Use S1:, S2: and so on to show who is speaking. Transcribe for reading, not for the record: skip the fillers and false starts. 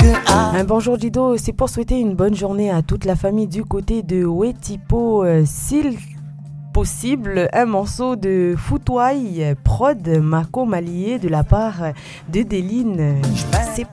S1: Bonjour Dido, c'est pour souhaiter une bonne journée à toute la famille du côté de Wetipo. S'il possible, un morceau de Foutouaille, prod Marco Malier de la part de Déline. C'est